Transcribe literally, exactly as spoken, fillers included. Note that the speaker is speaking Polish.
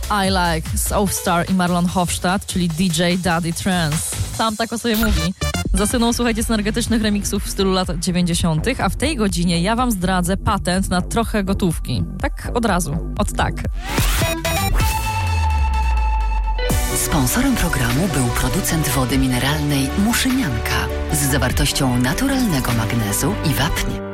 I Like, Soulstar i Marlon Hofstadt, czyli D J Daddy Trance. Sam tak o sobie mówi. Zasyną słuchajcie synergetycznych remiksów w stylu lat dziewięćdziesiątych, a w tej godzinie ja wam zdradzę patent na trochę gotówki. Tak od razu, od tak. Sponsorem programu był producent wody mineralnej Muszynianka z zawartością naturalnego magnezu i wapnia.